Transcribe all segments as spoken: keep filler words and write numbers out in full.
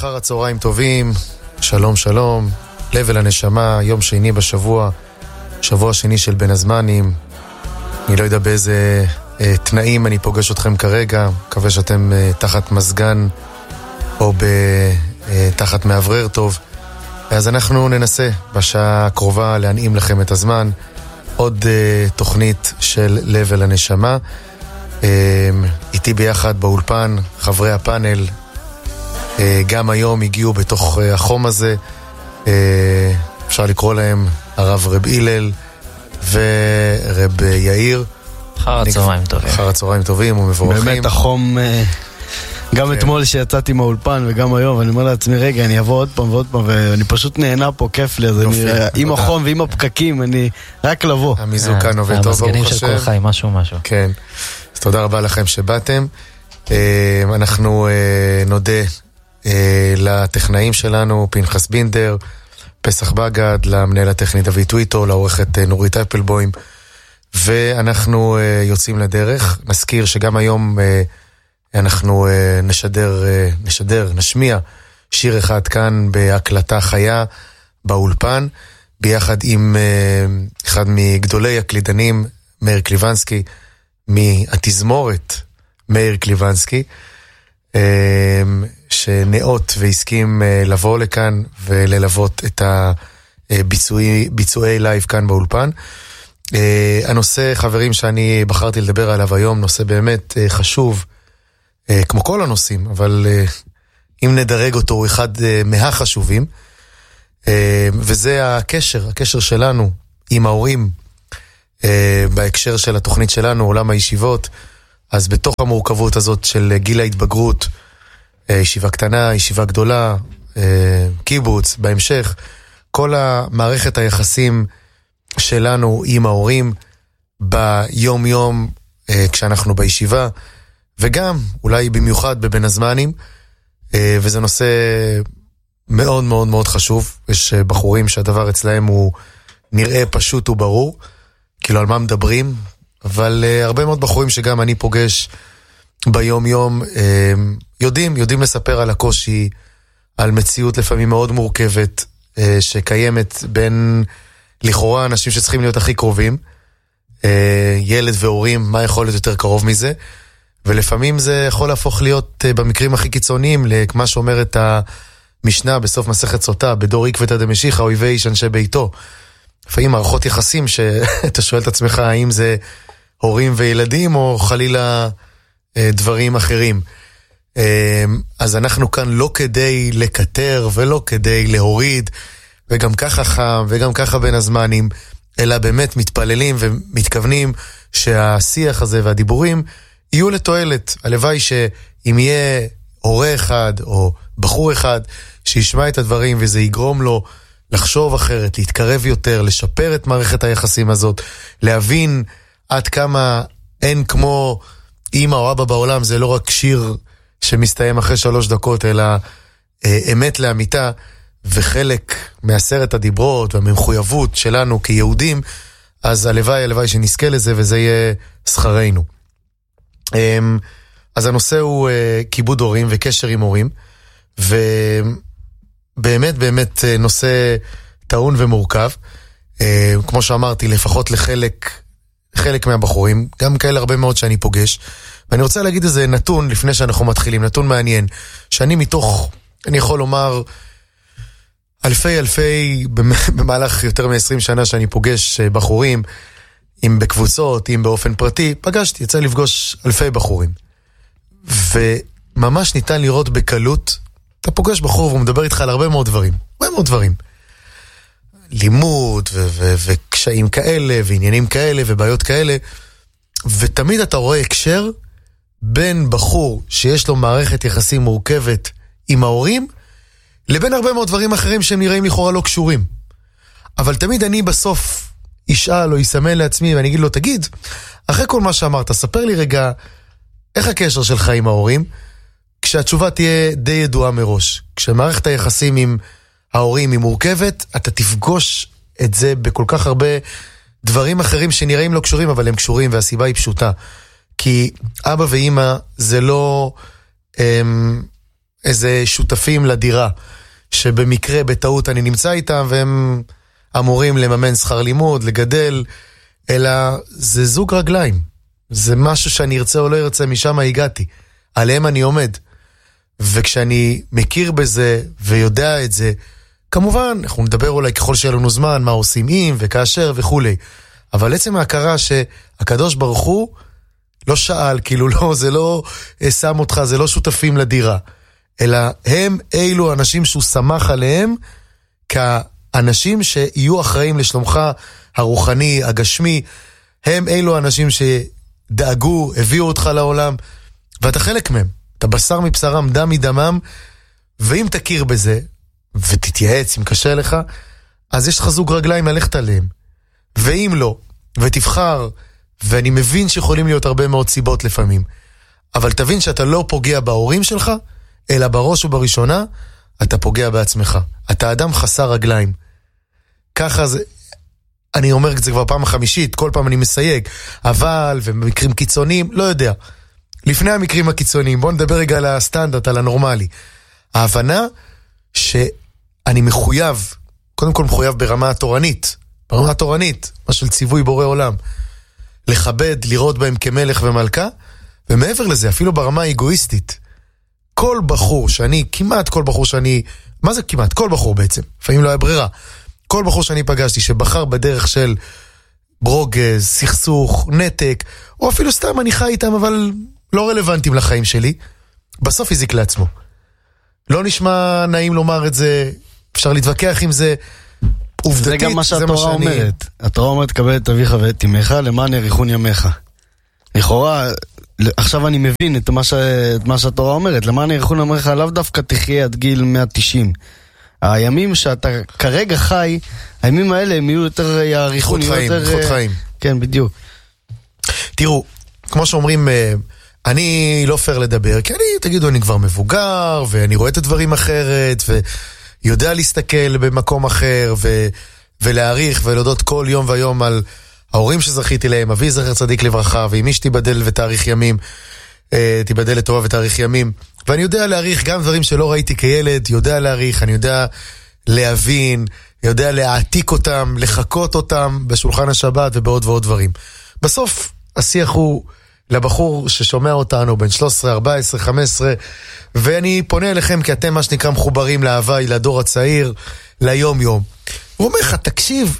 אחר הצהריים טובים, שלום שלום, לב אל הנשמה, יום שני בשבוע, שבוע שני של בין הזמנים. אני לא יודע באיזה אה, תנאים אני פוגש אתכם כרגע, מקווה שאתם אה, תחת מזגן או ב, אה, תחת מעברר טוב. אז אנחנו ננסה בשעה הקרובה להנעים לכם את הזמן, עוד אה, תוכנית של לב אל הנשמה. אה, איתי ביחד באולפן, חברי הפאנל, גם היום הגיעו בתוך החום הזה, אפשר לקרוא להם הרב רב הלל ורב יאיר. אחר הצהריים טובים. אחר הצהריים טובים ומבורכים. באמת החום, גם אתמול שיצאתי מהאולפן וגם היום, אני אומר לעצמי רגע, אני אבוא עוד פעם ועוד פעם, ואני פשוט נהנה פה, כיף לי, עם החום ועם הפקקים, אני רק לבוא. המיזוג כאן עובד טוב, ברוך השם. המזגנים של כל חיים, משהו משהו. כן, אז תודה רבה לכם שבאתם. אנחנו נודה לטכנאים שלנו, פנחס בינדר, פסח בגד, למנהל הטכני דוד טוויטו, לעורכת נורית אפלבוים, ואנחנו יוצאים לדרך. נזכיר שגם היום אנחנו נשדר, נשדר, נשמיע שיר אחד כאן בהקלטה חיה באולפן, ביחד עם אחד מגדולי הקלידנים, מאיר קליבנסקי, מהתזמורת מאיר קליבנסקי, שנאות והסכים לבוא לכאן וללוות את הביצועי, ביצועי לייב כאן באולפן. הנושא, חברים, שאני בחרתי לדבר עליו היום, נושא באמת חשוב, כמו כל הנושאים, אבל אם נדרג אותו הוא אחד מהחשובים, וזה הקשר, הקשר שלנו עם ההורים, בהקשר של התוכנית שלנו, עולם הישיבות. אז בתוך המורכבות הזאת של גיל ההתבגרות, ישיבה קטנה, ישיבה גדולה, קיבוץ, בהמשך, כל המערכת היחסים שלנו עם ההורים ביום יום כשאנחנו בישיבה, וגם אולי במיוחד בבין הזמנים, וזה נושא מאוד מאוד מאוד חשוב. יש בחורים שהדבר אצלהם הוא נראה פשוט וברור, כאילו על מה מדברים, אבל uh, הרבה מאוד בחורים שגם אני פוגש ביום יום uh, יודעים, יודעים לספר על הקושי, על מציאות לפעמים מאוד מורכבת uh, שקיימת בין לכאורה אנשים שצריכים להיות הכי קרובים, uh, ילד והורים, מה יכול להיות יותר קרוב מזה, ולפעמים זה יכול להפוך להיות uh, במקרים הכי קיצוניים לכמה שאומרת המשנה בסוף מסכת סוטה, בדור עקבתא דמשיחא אויבי איש אנשי ביתו. לפעמים מערכות יחסים שאתה שואל את עצמך האם זה הורים וילדים או חלילה דברים אחרים. אז אנחנו כאן לא כדי לקטר ולא כדי להוריד, וגם ככה חם וגם ככה בין הזמנים, אלא באמת מתפללים ומתכוונים שהשיח הזה והדיבורים יהיו לתועלת. הלוואי שאם יהיה הורה אחד או בחור אחד שישמע את הדברים וזה יגרום לו לחשוב אחרת, להתקרב יותר, לשפר את מערכת היחסים הזאת, להבין עד כמה אין כמו אמא או אבא בעולם, זה לא רק שיר שמסתיים אחרי שלוש דקות, אלא אה, אמת לאמיתה, וחלק מעשרת הדיברות והמחויבות שלנו כיהודים, אז הלוואי, הלוואי שנזכה לזה, וזה יהיה שכרנו. אה, אז הנושא הוא אה, כיבוד הורים וקשר עם הורים, ובאמת באמת נושא טעון ומורכב, אה, כמו שאמרתי, לפחות לחלק חלק מהבחורים, גם כאלה הרבה מאוד שאני פוגש, ואני רוצה להגיד איזה נתון לפני שאנחנו מתחילים, נתון מעניין, שאני מתוך, אני יכול לומר, אלפי אלפי, במהלך יותר מ-עשרים שנה שאני פוגש בחורים, אם בקבוצות, אם באופן פרטי, פגשתי, יצא לפגוש אלפי בחורים. וממש ניתן לראות בקלות, אתה פוגש בחור והוא מדבר איתך על הרבה מאוד דברים, הרבה מאוד דברים. לימוד ו- ו- וקשיים כאלה ועניינים כאלה ובעיות כאלה, ותמיד אתה רואה הקשר בין בחור שיש לו מערכת יחסים מורכבת עם ההורים לבין הרבה מאוד דברים אחרים שהם נראים לכאורה לא קשורים. אבל תמיד אני בסוף אשאל או יסמן לעצמי ואני אגיד לו, תגיד, אחרי כל מה שאמרת, ספר לי רגע איך הקשר שלך עם ההורים, כשהתשובה תהיה די ידועה מראש. כשמערכת היחסים עם ההורים היא מורכבת, אתה תפגוש את זה בכל כך הרבה דברים אחרים שנראים לא קשורים, אבל הם קשורים, והסיבה היא פשוטה. כי אבא ואמא זה לא הם, איזה שותפים לדירה, שבמקרה, בטעות אני נמצא איתם, והם אמורים לממן שכר לימוד, לגדל, אלא זה זוג רגליים. זה משהו שאני ארצה או לא ארצה, משם הגעתי. עליהם אני עומד. וכשאני מכיר בזה ויודע את זה, כמובן, אנחנו נדבר אולי ככל שיהיה לנו זמן, מה עושים אם וכאשר וכולי. אבל עצם ההכרה שהקדוש ברוך הוא לא שאל, כאילו לא, זה לא שם אותך, זה לא שותפים לדירה. אלא הם אילו אנשים שהוא שמח עליהם, כאנשים שיהיו אחראים לשלומך הרוחני, הגשמי, הם אילו אנשים שדאגו, הביאו אותך לעולם, ואתה חלק מהם. אתה בשר מבשרם, דם מדמם, ואם תכיר בזה, ותתייעץ אם קשה לך, אז יש לך זוג רגליים ללכת עליהם. ואם לא, ותבחר, ואני מבין שיכולים להיות הרבה מאוד סיבות לפעמים, אבל תבין שאתה לא פוגע בהורים שלך, אלא בראש ובראשונה, אתה פוגע בעצמך. אתה אדם חסר רגליים. ככה זה, אני אומר את זה כבר פעם החמישית, כל פעם אני מסייג, אבל, ובמקרים קיצוניים, לא יודע. לפני המקרים הקיצוניים, בואו נדבר רגע על הסטנדרט, על הנורמלי. ההבנה שאני מחויב, קודם כל מחויב ברמה התורנית, ברמה התורנית, מה של ציווי בורא עולם, לכבד, לראות בהם כמלך ומלכה, ומעבר לזה, אפילו ברמה האגואיסטית, כל בחור שאני, כמעט כל בחור שאני, מה זה כמעט? כל בחור בעצם, לפעמים לא היה ברירה, כל בחור שאני פגשתי, שבחר בדרך של ברוגז, סכסוך, נתק, או אפילו סתם אני חי איתם, אבל לא רלוונטיים לחיים שלי, בסוף יזיק לעצמו. לא נשמע נעים לומר את זה, אפשר להתווכח עם זה, עובדתית, זה גם מה שהתורה אומרת. התורה אומרת, קבל את אביך ואת אמך, למען יאריכון ימיך. לכאורה, עכשיו אני מבין את מה, ש... את מה שהתורה אומרת, למען יאריכון ימיך, לאו דווקא תחיה עד גיל מאה ותשעים. הימים שאתה כרגע חי, הימים האלה הם יהיו יותר יאריכון, איכות חיים, יותר... איכות חיים. כן, בדיוק. תראו, כמו שאומרים, אני לא פייר לדבר, כי אני, תגידו, אני כבר מבוגר, ואני רואה את הדברים אחרת, ויודע להסתכל במקום אחר, ו... ולהעריך ולהודות כל יום ויום על ההורים שזכיתי להם, אבי זכר צדיק לברכה, ואמי שתיבדל ותאריך ימים, תיבדל לטובה ותאריך ימים, ואני יודע להעריך גם דברים שלא ראיתי כילד, יודע להעריך, אני יודע להבין, יודע להעתיק אותם, לחכות אותם בשולחן השבת ובעוד ועוד דברים. בסוף השיח הוא לבחור ששומע אותנו בין שלוש עשרה, ארבע עשרה, חמש עשרה, ואני פונה אליכם כי אתם מה שנקרא מחוברים להווי, לדור הצעיר, ליום יום. הוא אומר לך, תקשיב,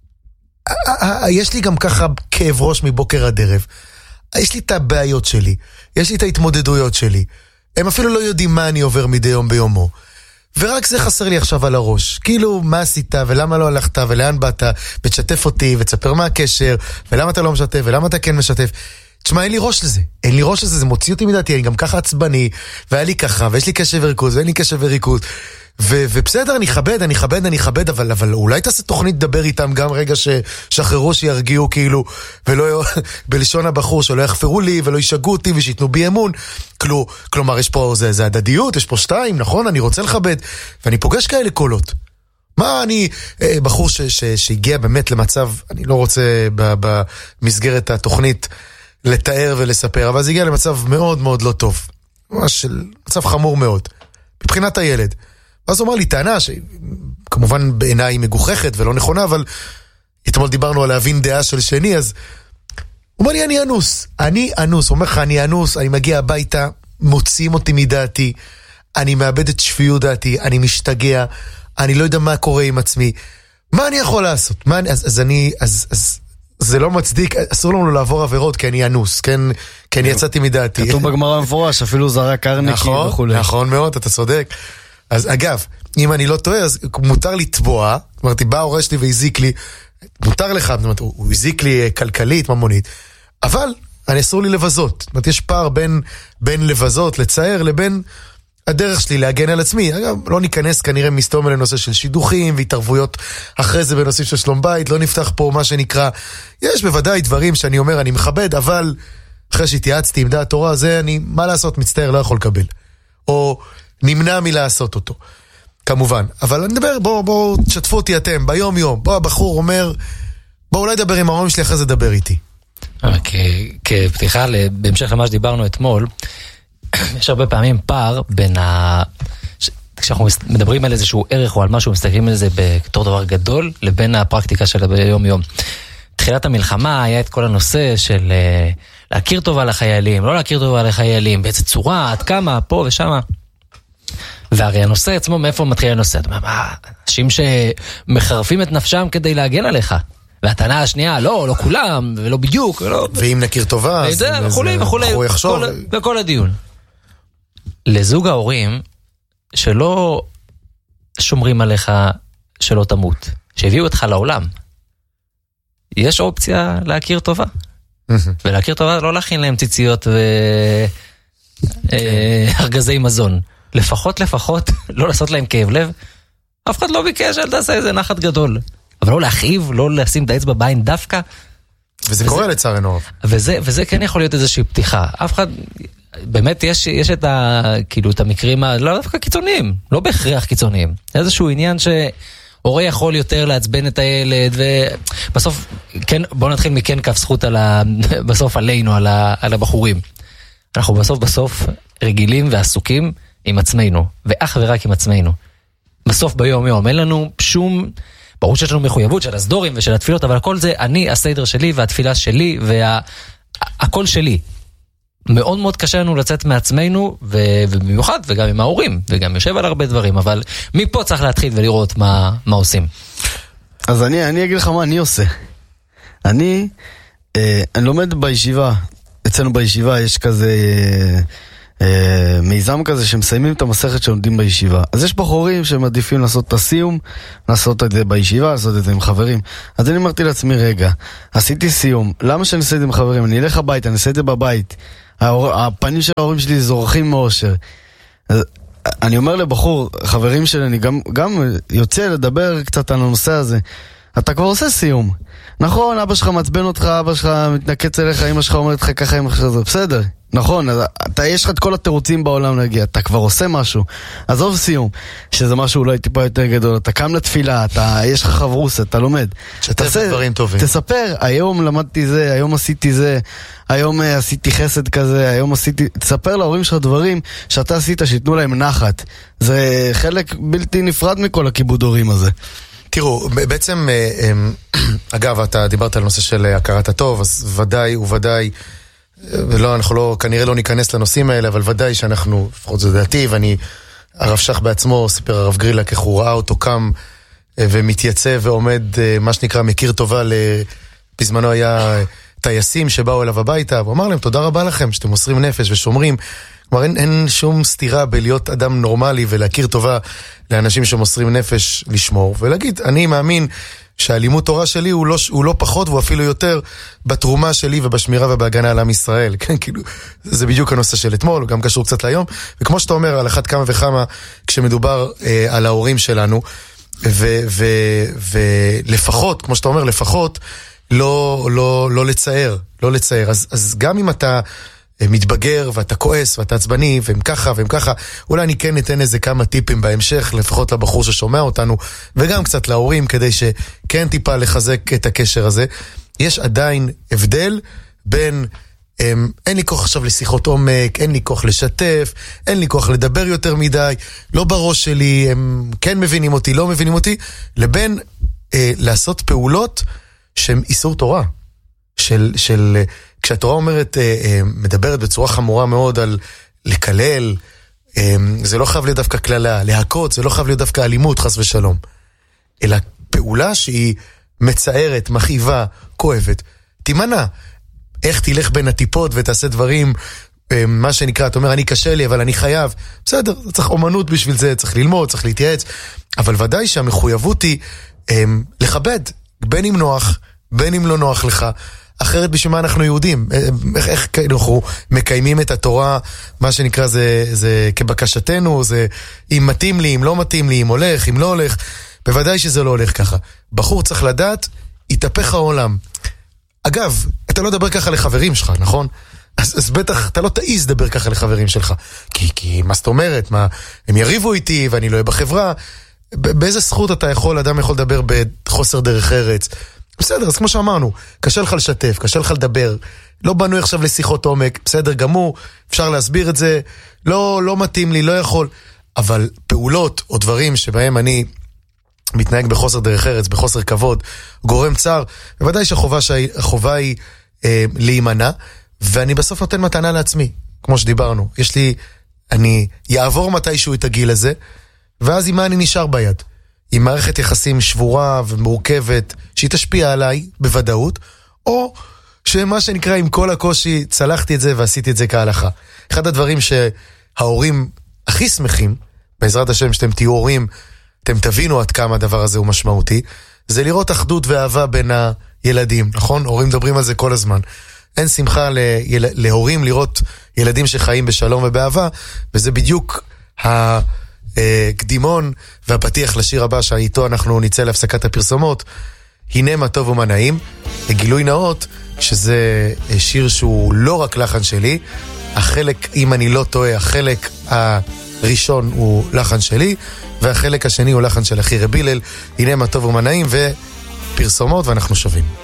יש לי גם ככה כאב ראש מבוקר עד ערב. יש לי את הבעיות שלי, יש לי את ההתמודדויות שלי. הם אפילו לא יודעים מה אני עובר מדי יום ביומו. ורק זה חסר לי עכשיו על הראש. כאילו, מה עשית ולמה לא הלכת ולאן באת, ותשתף אותי ותספר מה הקשר, ולמה אתה לא משתף ולמה אתה כן משתף. תשמע, אין לי ראש לזה. אין לי ראש לזה, זה מוציא אותי מדעתי, אני גם ככה עצבני, והיה לי ככה, ויש לי קשב וריכוז, ואין לי קשב וריכוז. ו- ובסדר, אני חבד, אני חבד, אני חבד, אבל, אבל אולי תעשה תוכנית דבר איתם גם רגע ששחררו, שירגיעו כאילו, ולא, בלשון הבחור, שלא יחפרו לי, ולא ישגעו אותי, ושיתנו בי אמון. כלו, כלומר, יש פה, זה, זה הדדיות, יש פה שתיים, נכון? אני רוצה לכבד, ואני פוגש כאלה קולות. מה אני, אה, בחור ש- ש- שהגיע באמת למצב, אני לא רוצה ב- במסגרת התוכנית לתאר ולספר, אבל זה הגיע למצב מאוד מאוד לא טוב. ממש של מצב חמור מאוד. מבחינת הילד. ואז הוא אמר לי, טענה שכמובן בעיניי מגוחכת ולא נכונה, אבל אתמול דיברנו על להבין דעה של שני, אז הוא אומר לי, אני אנוס, אני אנוס, הוא אומר לך, אני אנוס, אני מגיע הביתה, מוציאים אותי מדעתי, אני מאבד את שפיות דעתי, אני משתגע, אני לא יודע מה קורה עם עצמי, מה אני יכול לעשות? מה אני, אז, אז אני, אז, אז, זה לא מצדיק, אסור לנו לעבור עבירות כי אני אנוס, כן, כי אני יצאתי מדעתי. כתוב בגמרא מפורש, אפילו זרק ארנקים וכו'. נכון מאוד, אתה צודק. אז אגב, אם אני לא טועה, אז מותר לתבוע, אמרתי, בא ההורה שלי והזיק לי, מותר לך, אומרת, הוא הזיק לי כלכלית, ממונית, אבל אני אסור לי לבזות. זאת אומרת, יש פער בין, בין לבזות, לצייר, לבין הדרך שלי להגן על עצמי. אגב, לא ניכנס כנראה מסתום לנושא של שידוכים והתערבויות אחרי זה בנושאים של שלום בית, לא נפתח פה מה שנקרא, יש בוודאי דברים שאני אומר, אני מכבד, אבל אחרי שהתייעצתי עם דעת תורה, זה אני, מה לעשות, מצטער, לא יכול לקבל. או נמנע מלעשות אותו, כמובן. אבל אני מדבר, בואו, בואו, תשתפו אותי אתם, ביום יום. בוא, הבחור אומר, בואו אולי דבר עם ההורים שלי, אחרי זה דבר איתי. כפתיחה, בהמשך למה שדיברנו אתמול, יש הרבה פעמים פער בין כשאנחנו מדברים על איזשהו ערך או על משהו, מסתכלים על זה בתור דבר גדול, לבין הפרקטיקה שלה ביום יום. תחילת המלחמה היה את כל הנושא של להכיר טובה לחיילים, לא להכיר טובה לחיילים, באיזה צורה, עד כמה, פה ושמה. והרי הנושא עצמו, מאיפה מתחיל הנושא? אתה אומר, מה, אנשים שמחרפים את נפשם כדי להגן עליך. והטענה השנייה, לא, לא כולם, ולא בדיוק. ולא... ואם נכיר טובה, אז וכולי וכולי, הוא יחשוב. וכל הדיון. לזוג ההורים, שלא שומרים עליך שלא תמות, שהביאו אותך לעולם, יש אופציה להכיר טובה. ולהכיר טובה, לא להכין להם ציציות והרגזי מזון. לפחות, לפחות, לא לעשות להם כאב לב. אף אחד לא ביקש, אל תעשה איזה נחת גדול. אבל לא להכאיב, לא לשים את האצבע בעין דווקא. וזה קורה לצערנו. וזה, וזה כן יכול להיות איזושהי פתיחה. אף אחד, באמת יש, יש את ה, כאילו, את המקרים, לא דווקא קיצוניים, לא בהכרח קיצוניים. איזשהו עניין שהורה יכול יותר לעצבן את הילד, ובסוף, כן, בוא נתחיל מכן כף זכות על ה, בסוף עלינו, על ה, על הבחורים. אנחנו בסוף, בסוף רגילים ועסוקים עם עצמנו, ואך ורק עם עצמנו. בסוף ביום יום, אין לנו שום, ברור שיש לנו מחויבות של הסדורים ושל התפילות, אבל הכל זה אני, הסדר שלי והתפילה שלי, והכל שלי. מאוד מאוד קשה לנו לצאת מעצמנו, ובמיוחד, וגם עם ההורים, וגם יושב על הרבה דברים, אבל מפה צריך להתחיל ולראות מה, מה עושים. אז אני, אני אגיד לך מה אני עושה. אני, אה, אני לומד בישיבה, אצלנו בישיבה יש כזה... אה, מיזם כזה שמסיימים את המסכת שלומדים בישיבה. אז יש בחורים שמעדיפים לעשות את הסיום, לעשות את זה בישיבה, לעשות את זה עם חברים. אז אני אמרתי לעצמי, רגע, עשיתי סיום, למה שאני אעשה את זה עם חברים? אני אלך הביתה, אני אעשה את זה בבית. הפנים של ההורים שלי זורחים מאושר. אני אומר לבחור, חברים שלי, אני גם, גם יוצא לדבר קצת על הנושא הזה. אתה כבר עושה סיום. נכון, אבא שלך מצבן אותך, אבא שלך מתנקץ אליך, אמא שלך אומרת לך ככה, אמא שלך זה בסדר. נכון, אתה, יש לך את כל התירוצים בעולם להגיע, אתה כבר עושה משהו. עזוב סיום, שזה משהו אולי טיפה יותר גדול, אתה קם לתפילה, אתה, יש לך חברוס, אתה לומד. שתף דברים טובים. תספר, היום למדתי זה, היום עשיתי זה, היום עשיתי חסד כזה, היום עשיתי... תספר להורים שלך דברים שאתה עשית, שיתנו להם נחת. זה חלק בלתי נפרד מכל הכיבוד הורים הזה. תראו, בעצם, אגב, אתה דיברת על נושא של הכרת הטוב, אז ודאי וודאי, ולא, אנחנו לא, כנראה לא ניכנס לנושאים האלה, אבל ודאי שאנחנו, לפחות זה דעתי, ואני, הרב שח בעצמו, סיפר הרב גרילק, איך הוא ראה אותו קם ומתייצב ועומד, מה שנקרא, מכיר טובה, בזמנו היה טייסים שבאו אליו הביתה, והוא אמר להם, תודה רבה לכם, שאתם מוסרים נפש ושומרים. כלומר, אין, אין שום סתירה בלהיות אדם נורמלי ולהכיר טובה לאנשים שמוסרים נפש לשמור, ולהגיד, אני מאמין שהלימוד תורה שלי הוא לא, הוא לא פחות, והוא אפילו יותר בתרומה שלי ובשמירה ובהגנה על עם ישראל. כן, כאילו, זה בדיוק הנושא של אתמול, הוא גם קשור קצת להיום, וכמו שאתה אומר, על אחת כמה וכמה, כשמדובר אה, על ההורים שלנו, ולפחות, כמו שאתה אומר, לפחות, לא, לא, לא לצייר, לא לצייר. אז, אז גם אם אתה מתבגר ואתה כועס ואתה עצבני והם ככה והם ככה, אולי אני כן ניתן איזה כמה טיפים בהמשך, לפחות לבחור ששומע אותנו, וגם קצת להורים, כדי שכן טיפה לחזק את הקשר הזה. יש עדיין הבדל בין הם, אין לי כוח עכשיו לשיחות עומק, אין לי כוח לשתף, אין לי כוח לדבר יותר מדי, לא בראש שלי, הם כן מבינים אותי, לא מבינים אותי, לבין אה, לעשות פעולות שהן איסור תורה. של, של, כשהתורה אומרת, אה, אה, מדברת בצורה חמורה מאוד על לקלל, אה, זה לא חייב להיות דווקא כללה, להכות, זה לא חייב להיות דווקא אלימות, חס ושלום. אלא פעולה שהיא מצערת, מכאיבה, כואבת, תימנע. איך תלך בין הטיפות ותעשה דברים, מה שנקרא, אתה אומר, אני קשה לי, אבל אני חייב. בסדר, צריך אומנות בשביל זה, צריך ללמוד, צריך להתייעץ, אבל ודאי שהמחויבות היא לכבד, בין אם נוח, בין אם לא נוח לך, אחרת בשביל מה אנחנו יהודים, איך, איך אנחנו מקיימים את התורה, מה שנקרא זה, זה כבקשתנו, זה אם מתאים לי, אם לא מתאים לי, אם הולך, אם לא הולך, בוודאי שזה לא הולך ככה. בחור צריך לדעת, יתהפך העולם. אגב, אתה לא דבר ככה לחברים שלך, נכון? אז, אז בטח, אתה לא תעיז דבר ככה לחברים שלך. כי, כי מה זאת אומרת? מה, הם יריבו איתי ואני לא אהיה בחברה. באיזה זכות אתה יכול, אדם יכול לדבר בחוסר דרך ארץ? בסדר, אז כמו שאמרנו, קשה לך לשתף, קשה לך לדבר. לא בנו עכשיו לשיחות עומק, בסדר גמור, אפשר להסביר את זה. לא, לא מתאים לי, לא יכול. אבל פעולות או דברים שבהם אני מתנהג בחוסר דרך ארץ, בחוסר כבוד, גורם צער, בוודאי שהחובה שהיא, החובה היא אה, להימנע, ואני בסוף נותן מתנה לעצמי, כמו שדיברנו. יש לי, אני יעבור מתישהו את הגיל הזה, ואז עם מה אני נשאר ביד? עם מערכת יחסים שבורה ומורכבת, שהיא תשפיע עליי בוודאות, או שמה שנקרא עם כל הקושי, צלחתי את זה ועשיתי את זה כהלכה. אחד הדברים שההורים הכי שמחים, בעזרת השם שאתם תהיו הורים, אתם תבינו עד כמה הדבר הזה הוא משמעותי, זה לראות אחדות ואהבה בין הילדים, נכון? הורים מדברים על זה כל הזמן. אין שמחה ליל... להורים לראות ילדים שחיים בשלום ובאהבה, וזה בדיוק הקדימון והפתיח לשיר הבא שאיתו אנחנו ניצא להפסקת הפרסומות. הנה מה טוב ומה נעים. גילוי נאות, שזה שיר שהוא לא רק לחן שלי, החלק, אם אני לא טועה, החלק הראשון הוא לחן שלי, והחלק השני הוא לחן של אחי רב הלל. הנה מה טוב ומה נעים, ופרסומות ואנחנו שווים.